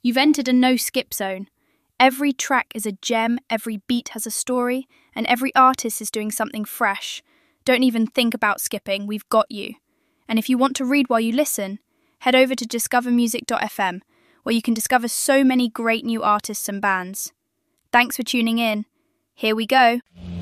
You've entered a no-skip zone. Every track is a gem, every beat has a story, and every artist is doing something fresh. Don't even think about skipping, we've got you. And if you want to read while you listen, head over to discovermusic.fm, where you can discover so many great new artists and bands. Thanks for tuning in. Here we go.